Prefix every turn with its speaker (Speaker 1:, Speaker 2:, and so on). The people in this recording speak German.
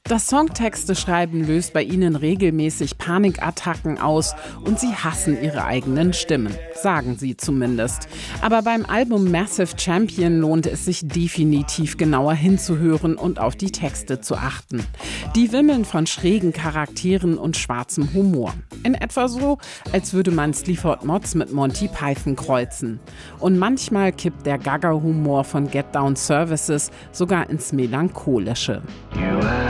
Speaker 1: Das Songtexte schreiben löst bei ihnen regelmäßig Panikattacken aus und sie hassen ihre eigenen Stimmen, sagen sie zumindest. Aber beim Album Massive Champion lohnt es sich definitiv genauer hinzuhören und auf die Texte zu achten. Die wimmeln von schrägen Charakteren und schwarzem Humor. In etwa so, als würde man Sleaford Mods mit Monty Python kreuzen. Und manchmal kippt der Gaga-Humor von Get Down Services sogar ins Melancholische.